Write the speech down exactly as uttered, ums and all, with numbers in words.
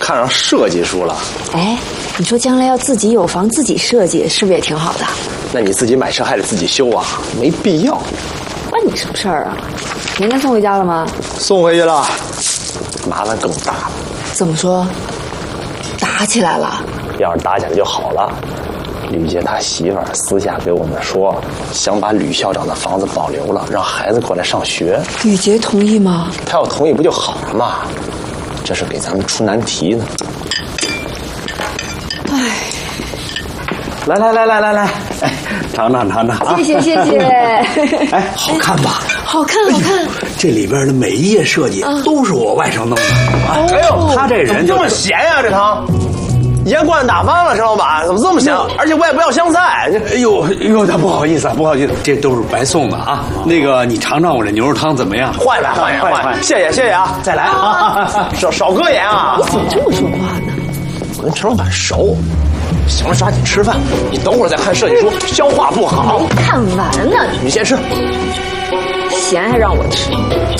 看上设计书了。 哎，你说将来要自己有房自己设计，是不是也挺好的？ 那你自己买车还得自己修啊，没必要。 关你什么事儿啊？年年送回家了吗？ 送回去了，麻烦更大了。 怎么说？打起来了？ 要是打起来就好了。吕杰他媳妇儿私下给我们说，想把吕校长的房子保留了，让孩子过来上学。 吕杰同意吗？ 他要同意不就好了吗？这是给咱们出难题呢。 哎， 来来来来来来，哎，尝尝尝尝啊！ 谢谢谢谢。 哎，好看吧？ 好看好看。 这里边的每一页设计都是我外甥弄的。 哎呦， 他这人这么咸呀，这汤。盐灌打翻了，陈老板怎么这么咸？而且我也不要香菜。 哎呦哎呦，那不好意思啊，不好意思，这都是白送的啊。那个，你尝尝我这牛肉汤怎么样？ 换一碗，换一碗，换！谢谢谢谢啊，再来啊，少少搁盐啊。 你怎么这么说话呢？ 我跟陈老板熟。行了，抓紧吃饭。你等会儿再看设计书，消化不好。 没看完呢。 你先吃。 咸还让我吃。